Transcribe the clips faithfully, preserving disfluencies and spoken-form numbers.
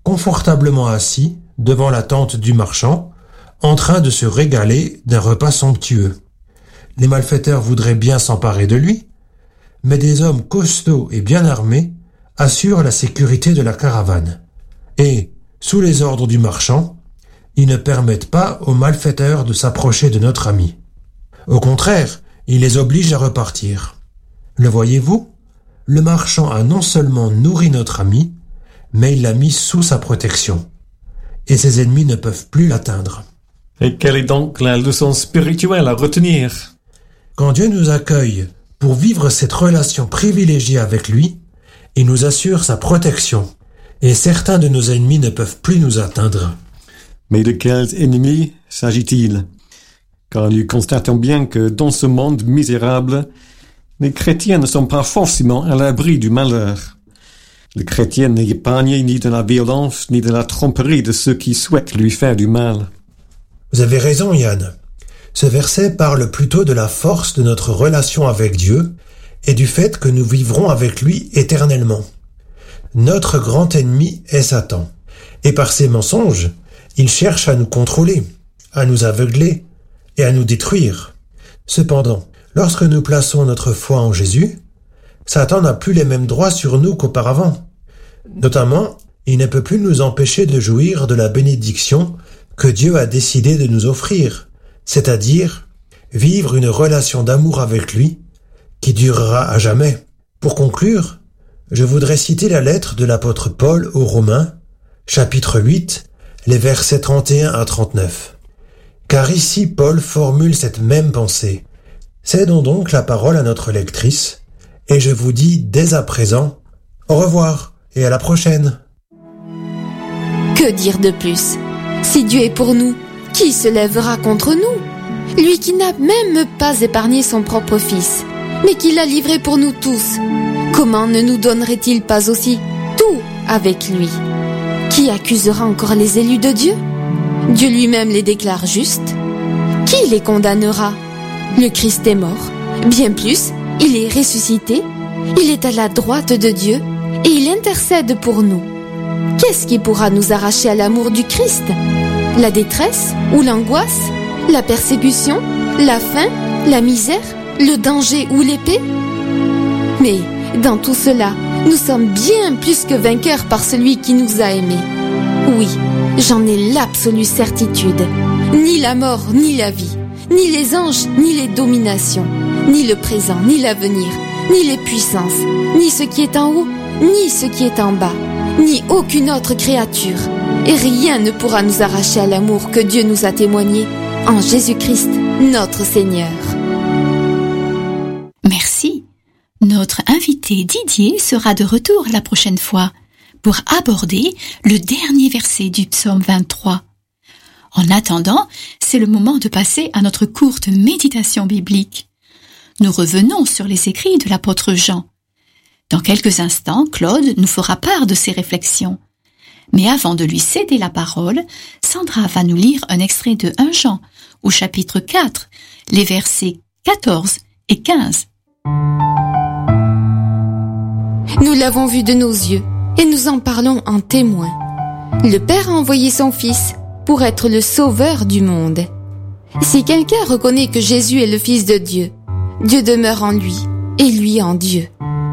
confortablement assis devant la tente du marchand, en train de se régaler d'un repas somptueux. Les malfaiteurs voudraient bien s'emparer de lui, mais des hommes costauds et bien armés assurent la sécurité de la caravane. Et, sous les ordres du marchand, ils ne permettent pas aux malfaiteurs de s'approcher de notre ami. Au contraire, ils les obligent à repartir. Le voyez-vous? Le marchand a non seulement nourri notre ami, mais il l'a mis sous sa protection. Et ses ennemis ne peuvent plus l'atteindre. Et quelle est donc la leçon spirituelle à retenir? Quand Dieu nous accueille pour vivre cette relation privilégiée avec lui, il nous assure sa protection, et certains de nos ennemis ne peuvent plus nous atteindre. Mais de quels ennemis s'agit-il? Car nous constatons bien que dans ce monde misérable, les chrétiens ne sont pas forcément à l'abri du malheur. Le chrétien n'est épargné ni de la violence ni de la tromperie de ceux qui souhaitent lui faire du mal. Vous avez raison, Yann. Ce verset parle plutôt de la force de notre relation avec Dieu et du fait que nous vivrons avec lui éternellement. Notre grand ennemi est Satan, et par ses mensonges, il cherche à nous contrôler, à nous aveugler et à nous détruire. Cependant, lorsque nous plaçons notre foi en Jésus, Satan n'a plus les mêmes droits sur nous qu'auparavant. Notamment, il ne peut plus nous empêcher de jouir de la bénédiction que Dieu a décidé de nous offrir, c'est-à-dire vivre une relation d'amour avec lui qui durera à jamais. Pour conclure, je voudrais citer la lettre de l'apôtre Paul aux Romains, chapitre huit, les versets trente et un à trente-neuf. Car ici Paul formule cette même pensée. Cédons donc la parole à notre lectrice, et je vous dis dès à présent, au revoir et à la prochaine. Que dire de plus? Si Dieu est pour nous, qui se lèvera contre nous? Lui qui n'a même pas épargné son propre fils, mais qui l'a livré pour nous tous. Comment ne nous donnerait-il pas aussi tout avec lui? Qui accusera encore les élus de Dieu? Dieu lui-même les déclare justes. Qui les condamnera? Le Christ est mort. Bien plus, il est ressuscité. Il est à la droite de Dieu et il intercède pour nous. Qu'est-ce qui pourra nous arracher à l'amour du Christ? La détresse ou l'angoisse? La persécution? La faim? La misère? Le danger ou l'épée? Mais dans tout cela, nous sommes bien plus que vainqueurs par celui qui nous a aimés. Oui, j'en ai l'absolue certitude. Ni la mort, ni la vie, ni les anges, ni les dominations, ni le présent, ni l'avenir, ni les puissances, ni ce qui est en haut, ni ce qui est en bas, ni aucune autre créature. Et rien ne pourra nous arracher à l'amour que Dieu nous a témoigné en Jésus-Christ, notre Seigneur. Merci. Notre invité Didier sera de retour la prochaine fois pour aborder le dernier verset du psaume vingt-trois. En attendant, c'est le moment de passer à notre courte méditation biblique. Nous revenons sur les écrits de l'apôtre Jean. Dans quelques instants, Claude nous fera part de ses réflexions. Mais avant de lui céder la parole, Sandra va nous lire un extrait de premier Jean, au chapitre quatre, les versets quatorze et quinze. Nous l'avons vu de nos yeux, et nous en parlons en témoin. Le Père a envoyé son Fils pour être le sauveur du monde. Si quelqu'un reconnaît que Jésus est le Fils de Dieu, Dieu demeure en lui, et lui en Dieu.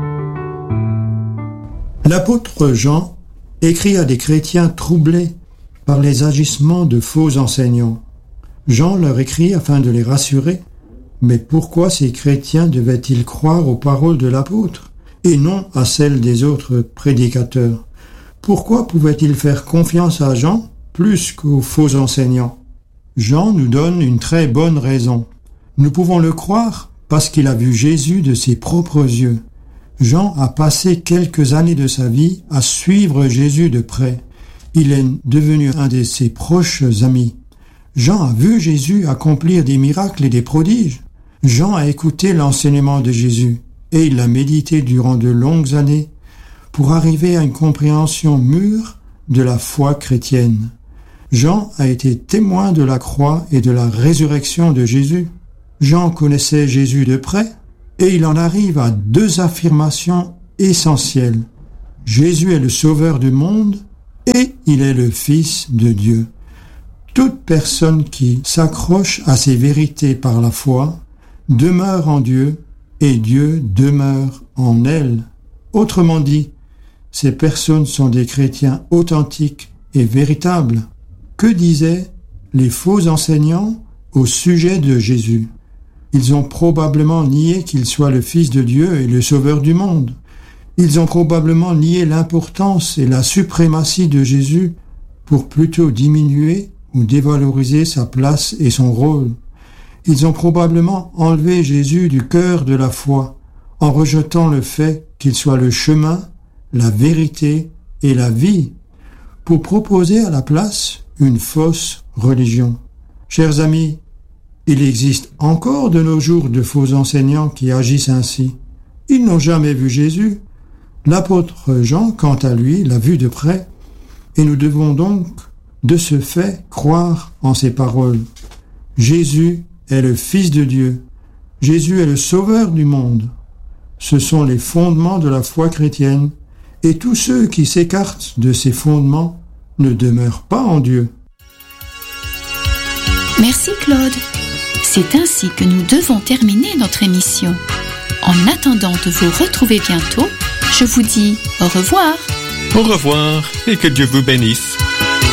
L'apôtre Jean écrit à des chrétiens troublés par les agissements de faux enseignants. Jean leur écrit afin de les rassurer. Mais pourquoi ces chrétiens devaient-ils croire aux paroles de l'apôtre et non à celles des autres prédicateurs? Pourquoi pouvaient-ils faire confiance à Jean plus qu'aux faux enseignants? Jean nous donne une très bonne raison. Nous pouvons le croire parce qu'il a vu Jésus de ses propres yeux. Jean a passé quelques années de sa vie à suivre Jésus de près. Il est devenu un de ses proches amis. Jean a vu Jésus accomplir des miracles et des prodiges. Jean a écouté l'enseignement de Jésus et il l'a médité durant de longues années pour arriver à une compréhension mûre de la foi chrétienne. Jean a été témoin de la croix et de la résurrection de Jésus. Jean connaissait Jésus de près et il en arrive à deux affirmations essentielles. Jésus est le sauveur du monde et il est le Fils de Dieu. Toute personne qui s'accroche à ces vérités par la foi demeure en Dieu et Dieu demeure en elle. Autrement dit, ces personnes sont des chrétiens authentiques et véritables. Que disaient les faux enseignants au sujet de Jésus? Ils ont probablement nié qu'il soit le Fils de Dieu et le Sauveur du monde. Ils ont probablement nié l'importance et la suprématie de Jésus pour plutôt diminuer ou dévaloriser sa place et son rôle. Ils ont probablement enlevé Jésus du cœur de la foi en rejetant le fait qu'il soit le chemin, la vérité et la vie, pour proposer à la place une fausse religion. Chers amis, il existe encore de nos jours de faux enseignants qui agissent ainsi. Ils n'ont jamais vu Jésus. L'apôtre Jean, quant à lui, l'a vu de près, et nous devons donc, de ce fait, croire en ses paroles. Jésus est le Fils de Dieu. Jésus est le Sauveur du monde. Ce sont les fondements de la foi chrétienne, et tous ceux qui s'écartent de ces fondements ne demeurent pas en Dieu. Merci Claude. C'est ainsi que nous devons terminer notre émission. En attendant de vous retrouver bientôt, je vous dis au revoir. Au revoir et que Dieu vous bénisse.